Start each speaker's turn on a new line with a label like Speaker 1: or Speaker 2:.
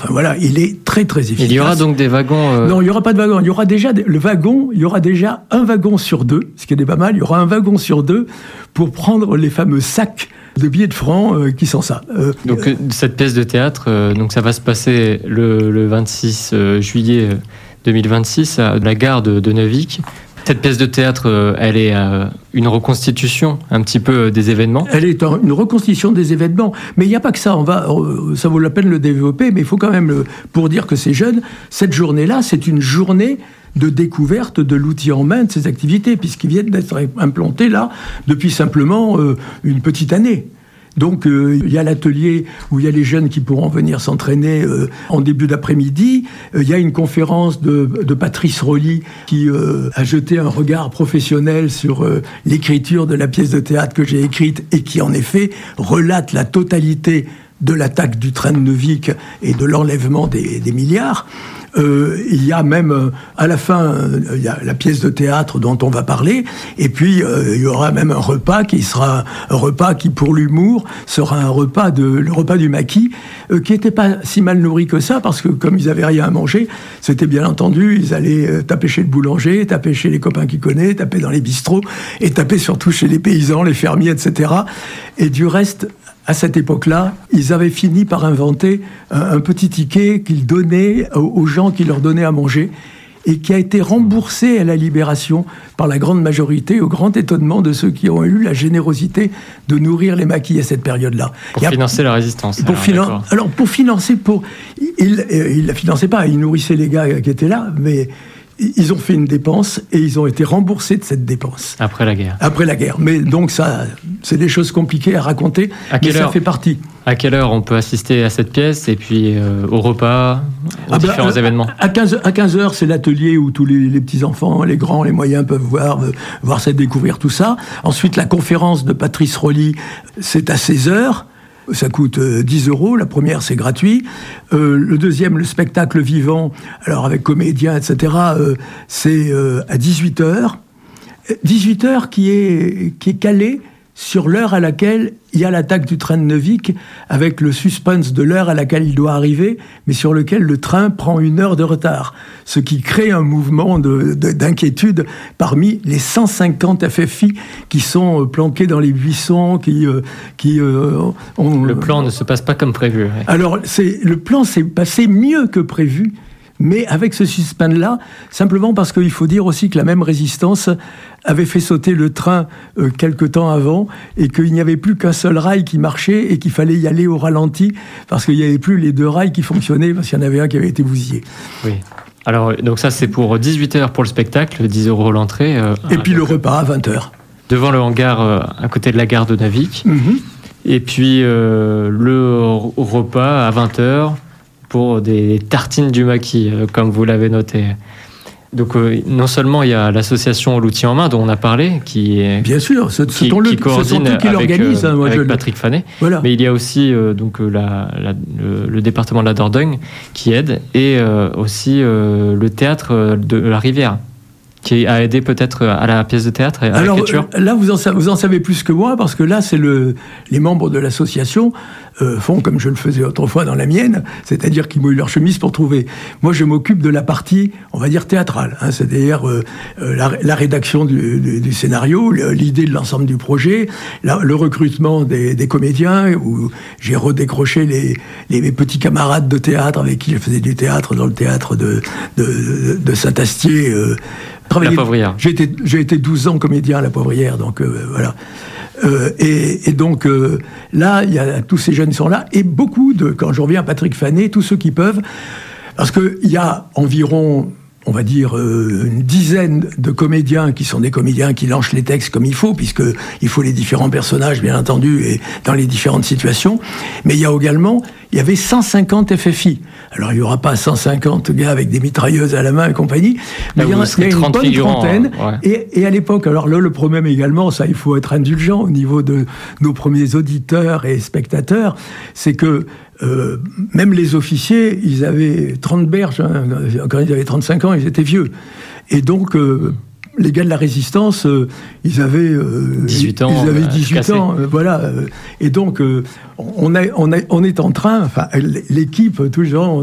Speaker 1: Enfin voilà, il est très très efficace.
Speaker 2: Il y aura donc des wagons
Speaker 1: Non, il n'y aura pas de wagons. Il y aura déjà un wagon sur deux, ce qui est pas mal. Il y aura un wagon sur deux pour prendre les fameux sacs de billets de francs qui sont ça.
Speaker 2: Donc cette pièce de théâtre, donc ça va se passer le 26 juillet 2026 à la gare de Neuvic. Cette pièce de théâtre, elle est une reconstitution un petit peu des événements.
Speaker 1: Elle est une reconstitution des événements, mais il n'y a pas que ça. Ça vaut la peine de le développer, mais il faut quand même, pour dire que c'est jeune, cette journée-là, c'est une journée de découverte de l'outil en main de ces activités, puisqu'ils viennent d'être implantés là depuis simplement une petite année. Donc il y a l'atelier où il y a les jeunes qui pourront venir s'entraîner en début d'après-midi. Il y a une conférence de Patrice Rolly qui a jeté un regard professionnel sur l'écriture de la pièce de théâtre que j'ai écrite et qui en effet relate la totalité de l'attaque du train de Neuvic et de l'enlèvement des milliards. Il y a même, à la fin, il y a la pièce de théâtre dont on va parler, et puis il y aura même un repas qui sera un repas qui, pour l'humour, sera le repas du maquis, qui n'était pas si mal nourri que ça, parce que comme ils n'avaient rien à manger, c'était bien entendu, ils allaient taper chez le boulanger, taper chez les copains qu'ils connaissent, taper dans les bistrots, et taper surtout chez les paysans, les fermiers, etc. Et du reste, à cette époque-là, ils avaient fini par inventer un petit ticket qu'ils donnaient aux gens qui leur donnaient à manger et qui a été remboursé à la Libération par la grande majorité, au grand étonnement de ceux qui ont eu la générosité de nourrir les maquis à cette période-là.
Speaker 2: Pour financer la résistance.
Speaker 1: Pour financer... Il ne la finançait pas, il nourrissait les gars qui étaient là, mais... Ils ont fait une dépense et ils ont été remboursés de cette dépense.
Speaker 2: Après la guerre.
Speaker 1: Mais donc ça, c'est des choses compliquées à raconter, mais ça fait partie.
Speaker 2: À quelle heure on peut assister à cette pièce et puis au repas, aux différents événements?
Speaker 1: À 15h, c'est l'atelier où tous les petits-enfants, les grands, les moyens peuvent voir ça, découvrir tout ça. Ensuite, la conférence de Patrice Rolly, c'est à 16h. Ça coûte 10 €. La première, c'est gratuit. Le deuxième, le spectacle vivant, alors avec comédiens, etc., c'est à 18h. 18h qui est calé sur l'heure à laquelle il y a l'attaque du train de Neuvic, avec le suspense de l'heure à laquelle il doit arriver, mais sur lequel le train prend 1 heure de retard. Ce qui crée un mouvement d'inquiétude parmi les 150 FFI qui sont planqués dans les buissons,
Speaker 2: Le plan ne se passe pas comme prévu. Ouais.
Speaker 1: Alors, le plan s'est passé mieux que prévu, mais avec ce suspense-là, simplement parce qu'il faut dire aussi que la même résistance avait fait sauter le train quelque temps avant et qu'il n'y avait plus qu'un seul rail qui marchait et qu'il fallait y aller au ralenti parce qu'il n'y avait plus les 2 rails qui fonctionnaient parce qu'il y en avait un qui avait été bousillé.
Speaker 2: Oui. Alors, donc ça, c'est pour 18h pour le spectacle, 10 € l'entrée.
Speaker 1: Et puis le repas à 20h.
Speaker 2: Devant le hangar, à côté de la gare de Neuvic.
Speaker 1: Mm-hmm.
Speaker 2: Et puis le repas à 20h pour des tartines du maquis, comme vous l'avez noté. Donc non seulement il y a l'association L'Outil en main dont on a parlé, qui coordonne qui l'organise, avec Patrick Fanet, voilà. Mais il y a aussi le département de la Dordogne qui aide, et aussi le théâtre de la Rivière, qui a aidé peut-être à la pièce de théâtre et à l'écriture.
Speaker 1: Là, vous en savez plus que moi, parce que là, c'est les membres de l'association font comme je le faisais autrefois dans la mienne, c'est-à-dire qu'ils mouillent leur chemise pour trouver. Moi, je m'occupe de la partie, on va dire, théâtrale, c'est-à-dire la rédaction du scénario, l'idée de l'ensemble du projet, le recrutement des comédiens, où j'ai redécroché les petits camarades de théâtre avec qui je faisais du théâtre dans le théâtre de Saint-Astier.
Speaker 2: La Poivrière.
Speaker 1: J'ai été 12 ans comédien à La Poivrière, donc voilà. Et donc là, il y a tous ces jeunes qui sont là, et beaucoup quand je reviens à Patrick Fanet, tous ceux qui peuvent, parce qu'il y a environ, on va dire, une dizaine de comédiens qui sont des comédiens qui lancent les textes comme il faut, puisqu'il faut les différents personnages, bien entendu, et dans les différentes situations. Mais il y avait 150 FFI. Alors, il n'y aura pas 150 gars avec des mitrailleuses à la main et compagnie, mais il y a une bonne trentaine. Ouais. Et à l'époque, alors là, le problème également, ça, il faut être indulgent au niveau de nos premiers auditeurs et spectateurs, c'est que même les officiers, ils avaient 30 berges, hein, quand ils avaient 35 ans, ils étaient vieux. Et donc, les gars de la résistance, ils avaient
Speaker 2: 18 ans.
Speaker 1: Ils avaient 18 ans, voilà. Et donc, on est en train, enfin, l'équipe, tous les gens,